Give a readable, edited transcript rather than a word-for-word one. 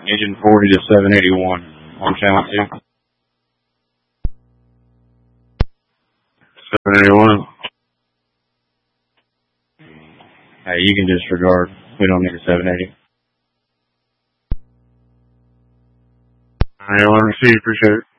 Engine 40 to 781 on channel 2. 781. Hey, you can disregard. We don't need a 780. I want to see. Appreciate it.